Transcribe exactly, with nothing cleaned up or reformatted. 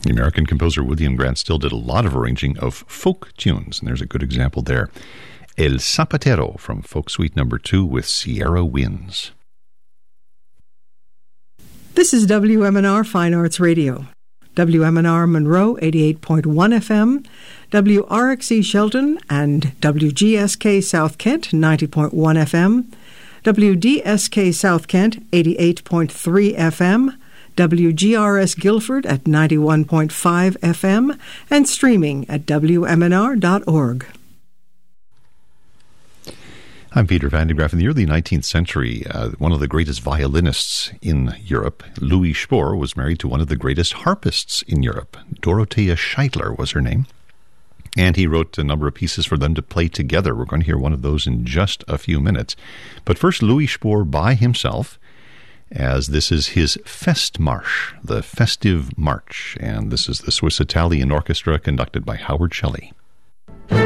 The American composer William Grant Still did a lot of arranging of folk tunes, and there's a good example there. El Zapatero from Folk Suite Number Two with Sierra Winds. This is W M N R Fine Arts Radio. W M N R Monroe eighty-eight point one F M, W R X E Shelton and W G S K South Kent ninety point one F M, W D S K South Kent eighty-eight point three F M, W G R S Guilford at ninety-one point five F M, and streaming at W M N R dot org. I'm Peter Van de Graaff. In the early nineteenth century, uh, one of the greatest violinists in Europe, Louis Spohr, was married to one of the greatest harpists in Europe. Dorothea Scheidler was her name. And he wrote a number of pieces for them to play together. We're going to hear one of those in just a few minutes. But first, Louis Spohr by himself, as this is his Festmarsch, the Festive March. And this is the Swiss Italian Orchestra conducted by Howard Shelley.